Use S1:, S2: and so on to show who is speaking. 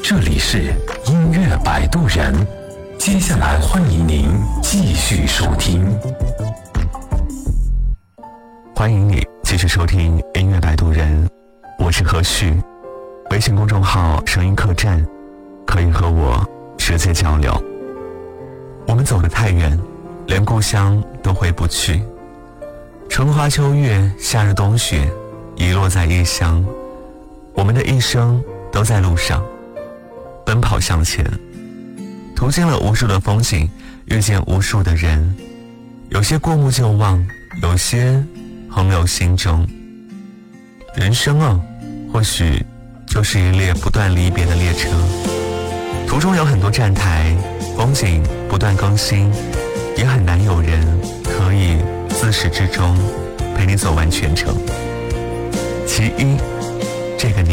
S1: 这里是音乐摆渡人，接下来欢迎您继续收听。
S2: 欢迎你继续收听音乐摆渡人，我是何旭。微信公众号声音客栈可以和我直接交流。我们走得太远，连故乡都回不去。春花秋月，夏日冬雪，遗落在异乡。我们的一生都在路上奔跑向前，途经了无数的风景，遇见无数的人，有些过目就忘，有些横流心中。人生啊，或许就是一列不断离别的列车，途中有很多站台，风景不断更新，也很难有人可以自始至终陪你走完全程。其一，这个